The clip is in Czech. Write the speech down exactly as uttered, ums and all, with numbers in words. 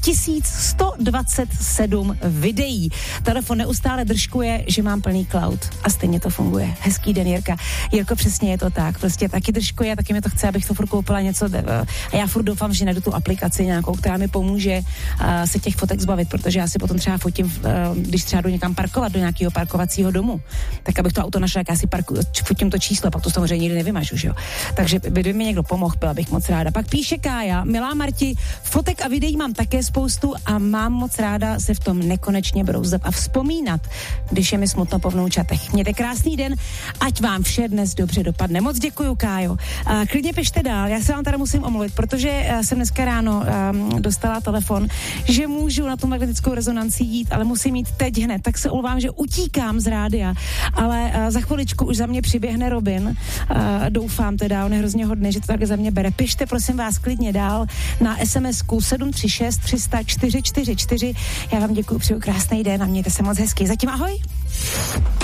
tisíc sto dvacet sedm videí. Telefon neustále držkuje, že mám plný cloud a stejně to funguje. Hezký den, Jirka. Jirko, přesně je to tak. Prostě taky držkuje, taky mi to chce, abych to furt koupila něco a já furt doufám, že najdu tu aplikaci nějakou, která mi pomůže uh, se těch fotek zbavit, protože já si potom třeba fotím, uh, když třeba jdu někam parkovat do nějakého parkovacího domu, tak abych to auto našla, jak já si parku, fotím to číslo, pak to samozřejmě nikdy nevymažu, že jo. Takže kdyby mi někdo pomohl, byla bych moc ráda. Pak píše Kája, milá Marti, fotek a videí mám také spoustu a mám moc ráda se v tom nekonečně brouzdat a vzpomínat, když je mi smutno po vnoučatech. Mějte krásný den, ať vám vše dnes dobře dopadne. Moc děkuju, Kájo. A klidně pište dál, já se vám teda musím omluvit, protože jsem dneska ráno um, dostala telefon, že můžu na tu magnetickou rezonanci jít, ale musím jít teď hned, tak se omlouvám, že utíkám z rádia, ale uh, za chviličku už za mě přiběhne Robin. Uh, doufám teda, on je hrozně hodný, že to tak za mě bere. Pište prosím vás klidně dál na es em esku sedm tři šest tři sta čtyři čtyři čtyři. Já vám děkuji, přeju krásný den a mějte se moc hezky. Zatím ahoj.